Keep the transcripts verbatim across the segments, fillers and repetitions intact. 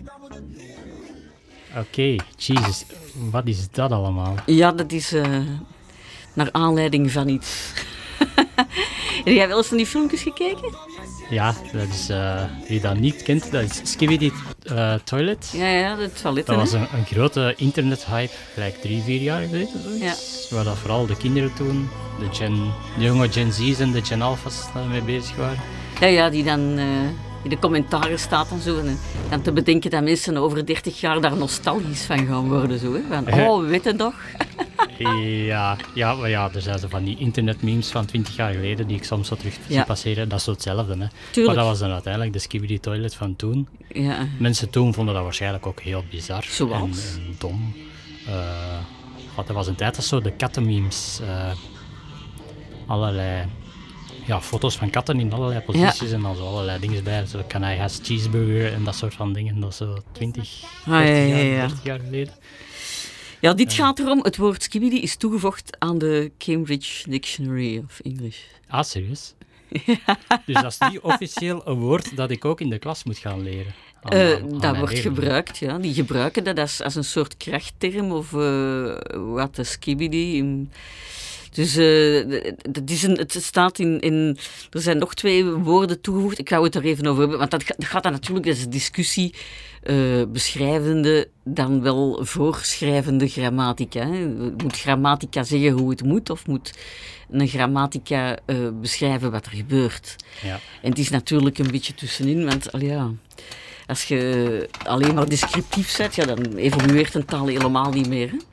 Oké, okay, jezus, wat is dat allemaal? Ja, dat is uh, naar aanleiding van iets. Heb jij wel eens naar die filmpjes gekeken? Ja, dat is, uh, wie dat niet kent, dat is Skibidi uh, Toilet. Ja, ja, de toiletten. Dat was een, een grote internethype, gelijk drie, vier jaar geleden. Ja. Waar dat vooral de kinderen toen, de, gen, de jonge Gen Z's en de Gen Alpha's mee bezig waren. Ja, ja, die dan uh, in de commentaren staat en zo. En dan te bedenken dat mensen over dertig jaar daar nostalgisch van gaan worden. Zo, hè? Van, oh, we weten toch? Ja, ja, maar ja, er zijn zo van die internetmemes van twintig jaar geleden die ik soms zo terug zie ja. passeren. Dat is zo hetzelfde. Hè. Maar dat was dan uiteindelijk de Skibidi Toilet van toen. Ja. Mensen toen vonden dat waarschijnlijk ook heel bizar en, en dom. Uh, dat was een tijd dat zo de kattenmemes, uh, allerlei ja, foto's van katten in allerlei posities ja. en dan zo allerlei dingen bij. Zo can I has cheeseburger en dat soort van dingen. Dat is zo twintig, dertig, ah, ja, ja, ja. jaar, dertig jaar geleden. Ja, dit ja. gaat erom, het woord skibidi is toegevoegd aan de Cambridge Dictionary of English. Ah, serieus? Ja. Dus dat is niet officieel een woord dat ik ook in de klas moet gaan leren? Aan, uh, aan, aan dat wordt leren. gebruikt, ja. Die gebruiken dat als, als een soort krachtterm of uh, wat de skibidi... In, dus uh, dat is een, het staat in, in... Er zijn nog twee woorden toegevoegd. Ik ga het er even over hebben. Want dat, dat gaat dan natuurlijk, dat is een discussie... Uh, beschrijvende dan wel voorschrijvende grammatica. Hè. Moet grammatica zeggen hoe het moet of moet een grammatica uh, beschrijven wat er gebeurt? Ja. En het is natuurlijk een beetje tussenin, want al ja, als je alleen maar descriptief bent, ja, dan evolueert een taal helemaal niet meer. Hè.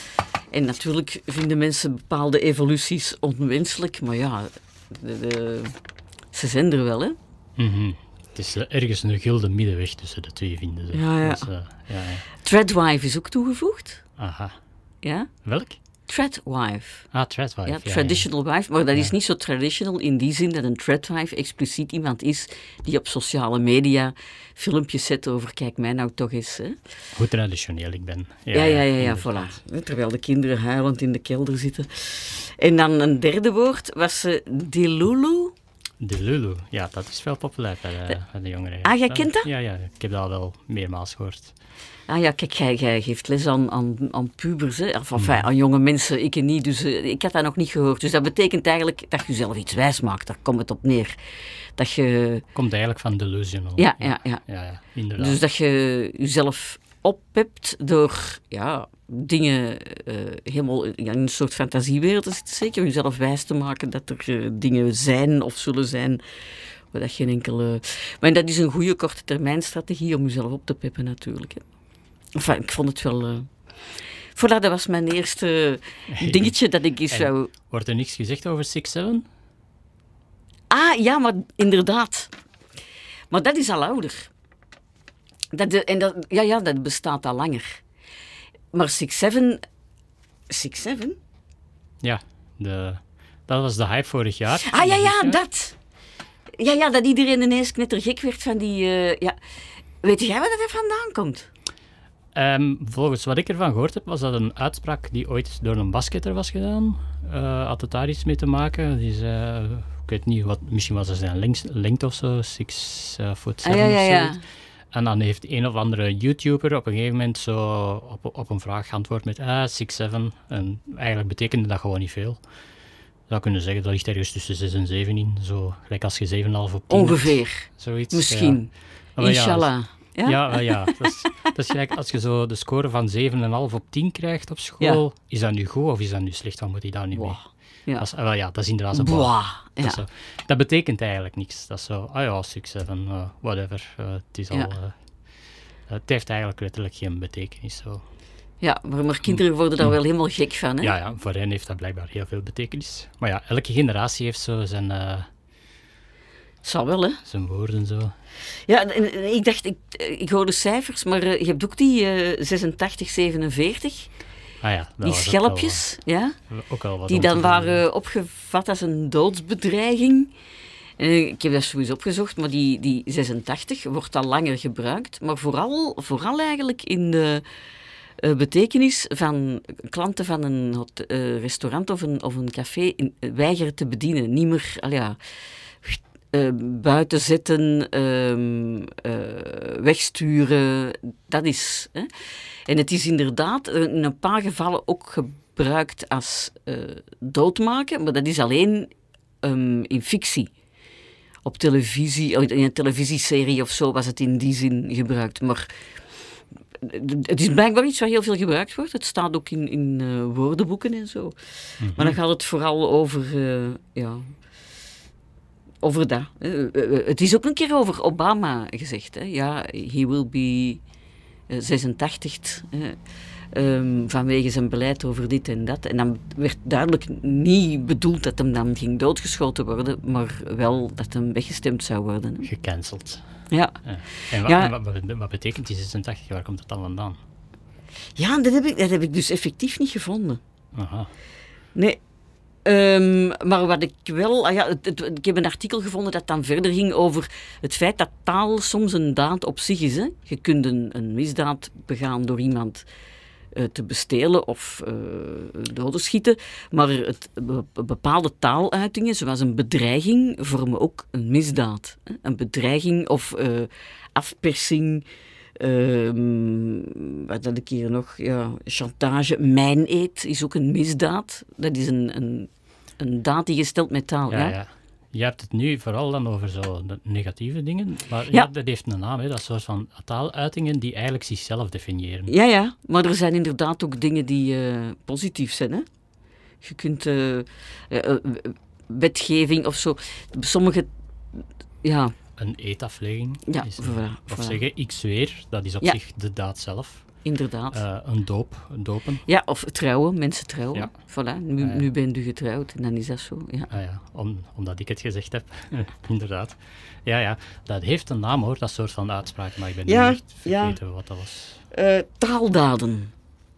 En natuurlijk vinden mensen bepaalde evoluties onwenselijk, maar ja, de, de, ze zijn er wel, hè. Mm-hmm. Het is ergens een gulden middenweg tussen de twee vinden. Zo. Ja, ja. Dus, uh, ja, ja. Threadwife is ook toegevoegd. Aha. Ja? Welk? Threadwife. Ah, threadwife. Ja, ja, traditional ja. wife, maar dat ja. is niet zo traditional in die zin dat een threadwife expliciet iemand is die op sociale media filmpjes zet over kijk mij nou toch eens. Hè. Hoe traditioneel ik ben. Ja, ja, ja, ja, ja voilà. Terwijl de kinderen huilend in de kelder zitten. En dan een derde woord was uh, Delulu. Delulu, ja, dat is wel populair bij de, bij de jongeren. Ah, jij kent dat? Ja, ja, ik heb dat al wel meermaals gehoord. Ah ja, kijk, jij, jij geeft les aan, aan, aan pubers, hè? Of enfin, aan jonge mensen, ik niet, dus uh, ik had dat nog niet gehoord. Dus dat betekent eigenlijk dat je jezelf iets wijs maakt, daar komt het op neer. Dat je... Komt eigenlijk van delusional. Ja, ja, ja. ja, ja inderdaad. Dus dat je jezelf oppept door ja, dingen uh, helemaal ja, in een soort fantasiewereld te zitten, zeker om jezelf wijs te maken dat er uh, dingen zijn of zullen zijn waar dat geen enkele... Maar dat is een goede korte termijn strategie om jezelf op te peppen natuurlijk. Hè. Enfin, ik vond het wel... Uh... Voilà, dat was mijn eerste dingetje dat ik eens en zou... Wordt er niks gezegd over six seven? Ah, ja, maar inderdaad. Maar dat is al ouder. Dat de, en dat, ja, ja, dat bestaat al langer. Maar six seven... six seven? Ja, de, dat was de hype vorig jaar. Ah, ja, ja, dat. Ja, ja, dat iedereen ineens knettergek werd van die... Uh, ja. Weet jij waar dat er vandaan komt? Um, volgens wat ik ervan gehoord heb, was dat een uitspraak die ooit door een basketter was gedaan. Uh, had het daar iets mee te maken? Die zei, uh, ik weet niet, wat, misschien was het zijn lengte, lengte of zo, six uh, foot seven ah, ja, ja, ja. of zo. En dan heeft een of andere YouTuber op een gegeven moment zo op, op een vraag geantwoord met ah, six seven. En eigenlijk betekende dat gewoon niet veel. Je zou kunnen zeggen, dat ligt ergens tussen zes en zeven in. Zo, gelijk als je zeven komma vijf op tien ongeveer. hebt, zoiets. Misschien. Ja. Inshallah. Ja, ja, ja, ja. Dat, is, dat is gelijk als je zo de score van zeven komma vijf op tien krijgt op school. Ja. Is dat nu goed of is dat nu slecht? Dan moet je daar niet mee. Ja. Dat is, well, ja, dat is inderdaad zo. Boah, ja. dat, is zo. Dat betekent eigenlijk niks. Dat is zo, ah ja, six seven, uh, whatever. Uh, het is al... Ja. Uh, het heeft eigenlijk letterlijk geen betekenis. Zo. Ja, maar, maar kinderen worden daar wel helemaal gek van, hè? Ja, ja, voor hen heeft dat blijkbaar heel veel betekenis. Maar ja, elke generatie heeft zo zijn... Uh, Zal wel, hè? Zijn woorden zo. Ja, en ik dacht, ik, ik hoorde cijfers, maar uh, je hebt ook die uh, zesentachtig, zevenenveertig. Ah ja, die schelpjes, ook al, ja, ook al wat die dan waren opgevat als een doodsbedreiging. En ik heb dat sowieso opgezocht, maar die, die zesentachtig wordt al langer gebruikt. Maar vooral, vooral eigenlijk in de uh, betekenis van klanten van een hot, uh, restaurant of een, of een café in, uh, weigeren te bedienen. Niet meer, al ja... uh, buiten zetten, um, uh, wegsturen, dat is. Hè. En het is inderdaad in een paar gevallen ook gebruikt als uh, doodmaken, maar dat is alleen um, in fictie. Op televisie, in een televisieserie of zo was het in die zin gebruikt. Maar het is blijkbaar iets wat heel veel gebruikt wordt. Het staat ook in, in uh, woordenboeken en zo. Mm-hmm. Maar dan gaat het vooral over, uh, ja, over dat. Uh, uh, het is ook een keer over Obama gezegd. Hè. Ja, he will be uh, zesentachtig uh, um, vanwege zijn beleid over dit en dat. En dan werd duidelijk niet bedoeld dat hem dan ging doodgeschoten worden, maar wel dat hem weggestemd zou worden. Hè. Gecanceld. Ja. ja. En wat, ja. Wat, wat, wat betekent die zesentachtig? Waar komt dat dan vandaan? Ja, dat heb ik, dat heb ik dus effectief niet gevonden. Aha. Nee. Um, maar wat ik wel... Ah ja, het, het, ik heb een artikel gevonden dat dan verder ging over het feit dat taal soms een daad op zich is. Hè. Je kunt een, een misdaad begaan door iemand uh, te bestelen of uh, doodschieten, maar het, be, bepaalde taaluitingen, zoals een bedreiging, vormen ook een misdaad. Hè. Een bedreiging of uh, afpersing... Um, wat had ik hier nog? Ja, chantage, mijn-eed is ook een misdaad. Dat is een, een, een daad die je stelt met taal. Ja, ja? ja. Je hebt het nu vooral dan over zo de negatieve dingen, maar ja. Ja, dat heeft een naam, hè. Dat soort van taaluitingen die eigenlijk zichzelf definiëren. Ja, ja, maar er zijn inderdaad ook dingen die uh, positief zijn. Hè? Je kunt uh, uh, wetgeving of zo, sommige... Ja... Een eetaflegging. Ja, is, voilà, of voilà. zeggen, ik zweer, dat is op ja. zich de daad zelf. Inderdaad. Uh, een doop, een dopen. Ja, of trouwen, mensen trouwen. Ja. Voilà, nu, uh, nu ben je getrouwd en dan is dat zo. Ja. Ah, ja. Om, omdat ik het gezegd heb, inderdaad. Ja, ja, dat heeft een naam hoor, dat soort van uitspraak, maar ik ben ja, niet echt vergeten ja. wat dat was. Uh, taaldaden.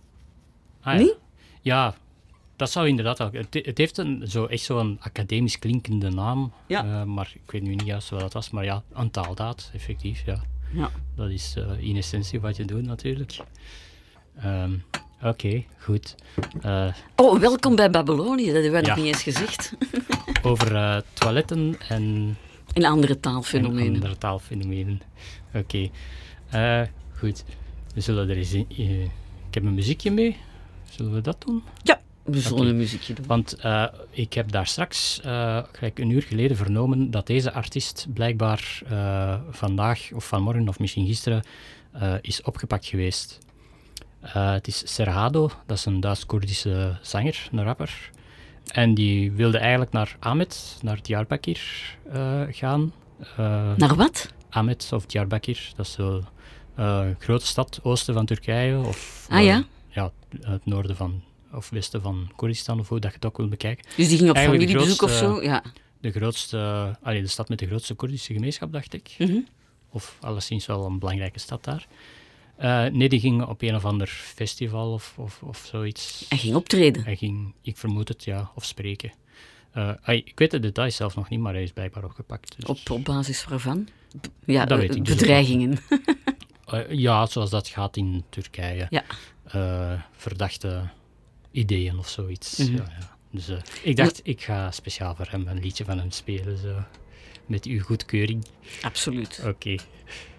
Ah, ja. Niet? Ja, dat zou inderdaad ook... Het, het heeft een, zo, echt zo'n academisch klinkende naam, ja. uh, maar ik weet nu niet juist wat dat was, maar ja, een taaldaad, effectief, ja. Ja. Dat is uh, in essentie wat je doet, natuurlijk. Um, Oké, okay, goed. Uh, oh, welkom bij Babylonië, dat hebben we ja. nog niet eens gezegd. Over uh, toiletten en... En andere taalfenomenen. En andere taalfenomenen. Oké. Okay. Uh, goed. We zullen er eens in... Uh, ik heb een muziekje mee. Zullen we dat doen? Ja. We zullen okay. een muziekje doen. Want uh, ik heb daar straks, uh, gelijk een uur geleden, vernomen dat deze artiest blijkbaar uh, vandaag of vanmorgen of misschien gisteren uh, is opgepakt geweest. Uh, het is Serhado, dat is een Duits-Koerdische zanger, een rapper. En die wilde eigenlijk naar Ahmet, naar Diyarbakir uh, gaan. Uh, naar wat? Ahmet of Diyarbakir, dat is zo uh, een grote stad, oosten van Turkije. Of, ah ja? Uh, ja, het noorden van of westen van Koerdistan, of hoe dat je het ook wil bekijken. Dus die ging op familiebezoek of zo? Ja. De grootste, uh, allee, de stad met de grootste Koerdische gemeenschap, dacht ik. Mm-hmm. Of alleszins wel een belangrijke stad daar. Uh, nee, die ging op een of ander festival of, of, of zoiets. Hij ging optreden? Hij ging, ik vermoed het, ja, of spreken. Uh, hij, ik weet de details zelf nog niet, maar hij is blijkbaar opgepakt. Dus. Op, op basis waarvan? Ja, dat weet ik dus bedreigingen. uh, ja, zoals dat gaat in Turkije. Ja. Uh, verdachte ideeën of zoiets. Mm-hmm. Ja, ja. Dus uh, ik dacht, ik ga speciaal voor hem een liedje van hem spelen, zo, met uw goedkeuring. Absoluut. Oké. Okay.